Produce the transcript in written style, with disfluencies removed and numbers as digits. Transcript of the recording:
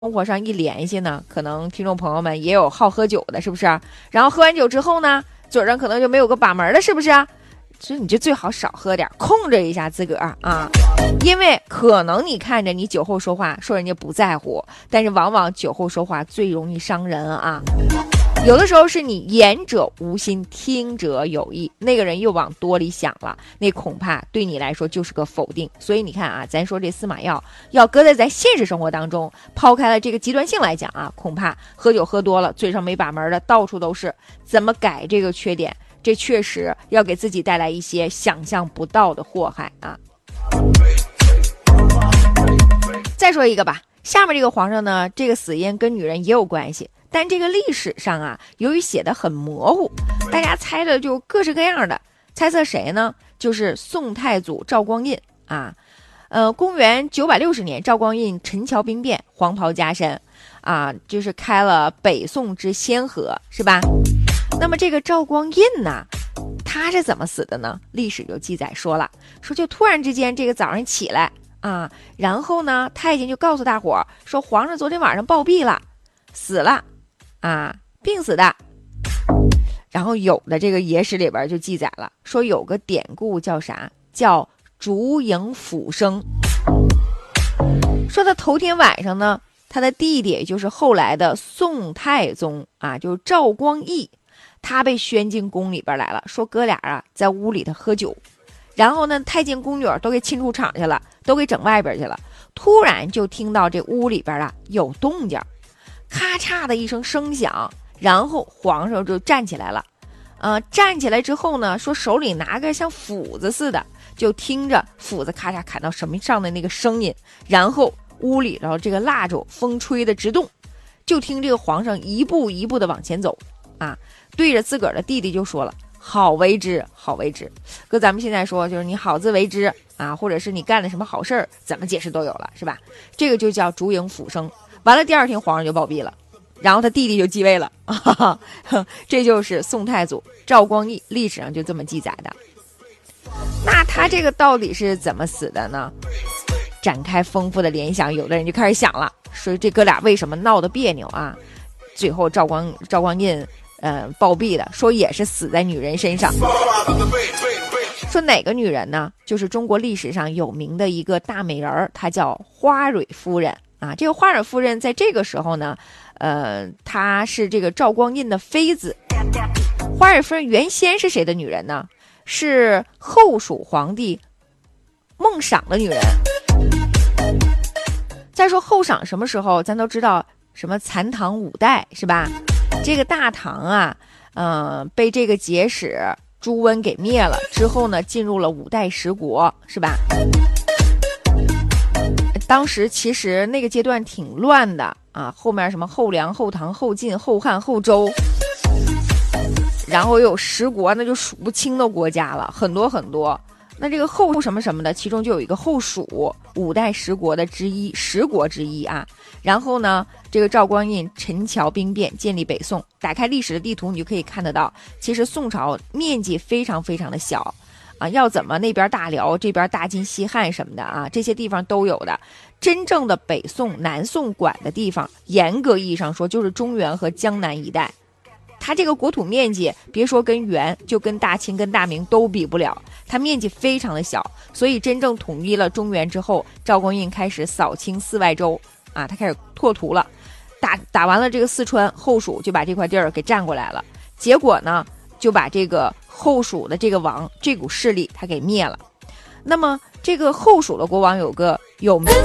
生活上一联系呢，可能听众朋友们也有好喝酒的，是不是？然后喝完酒之后呢，嘴上可能就没有个把门的，是不是？所以你就最好少喝点，控制一下自个儿啊。因为可能你看着你酒后说话，说人家不在乎，但是往往酒后说话最容易伤人啊。有的时候是你言者无心，听者有意，那个人又往多里想了，那恐怕对你来说就是个否定。所以你看啊，咱说这司马要搁在咱现实生活当中，抛开了这个极端性来讲啊，恐怕喝酒喝多了，嘴上没把门的到处都是，怎么改这个缺点？这确实要给自己带来一些想象不到的祸害啊。再说一个吧，下面这个皇上呢，这个死因跟女人也有关系，但这个历史上啊，由于写的很模糊，大家猜的就各式各样的。猜测谁呢？就是宋太祖赵光胤啊。公元960年，赵光胤陈桥兵变，黄袍加身啊，就是开了北宋之先河，是吧？那么这个赵光胤呢，他是怎么死的呢？历史就记载说了，说就突然之间这个早上起来啊，然后呢，太监就告诉大伙说，皇上昨天晚上暴毙了，死了啊，病死的。然后有的这个野史里边就记载了，说有个典故叫啥？叫烛影斧声。说他头天晚上呢，他的弟弟也就是后来的宋太宗啊，就是赵光义，他被宣进宫里边来了，说哥俩啊在屋里头喝酒，然后呢太监宫女都给沁出场去了，都给整外边去了。突然就听到这屋里边啊有动静，咔嚓的一声声响，然后皇上就站起来了。站起来之后呢，说手里拿个像斧子似的，就听着斧子咔嚓砍到什么上的那个声音，然后屋里头这个蜡烛风吹的直动，就听这个皇上一步一步的往前走啊，对着自个儿的弟弟就说了，好为之，好为之。搁咱们现在说就是你好自为之啊，或者是你干了什么好事儿，怎么解释都有了，是吧？这个就叫烛影斧声。完了第二天皇上就暴毙了，然后他弟弟就继位了，这就是宋太祖赵光义，历史上就这么记载的。那他这个到底是怎么死的呢？展开丰富的联想，有的人就开始想了，说这哥俩为什么闹得别扭啊？最后赵光胤暴毙的，说也是死在女人身上。说哪个女人呢？就是中国历史上有名的一个大美人，她叫花蕊夫人啊。这个花蕊夫人在这个时候呢，她是这个赵光胤的妃子。花蕊夫人原先是谁的女人呢？是后蜀皇帝孟赏的女人。再说后赏什么时候，咱都知道什么残唐5代是吧？这个大唐啊，被这个节使朱温给灭了之后呢，进入了5代十国是吧？当时其实那个阶段挺乱的啊，后面什么后梁、后唐、后晋、后汉、后周，然后又有十国，那就数不清的国家了，很多很多。那这个后什么什么的，其中就有一个后蜀5代十国的十国之一啊。然后呢，这个赵光胤陈桥兵变，建立北宋。打开历史的地图，你就可以看得到，其实宋朝面积非常非常的小啊。要怎么那边大辽，这边大金西汉什么的啊，这些地方都有的。真正的北宋、南宋管的地方，严格意义上说，就是中原和江南一带。它这个国土面积，别说跟元，就跟大清跟大明都比不了，它面积非常的小。所以真正统一了中原之后，赵光胤开始扫清4外州啊，他开始拓图了，打完了这个四川，后蜀就把这块地儿给占过来了。结果呢，就把这个后蜀的这个王这股势力他给灭了。那么这个后蜀的国王有个有名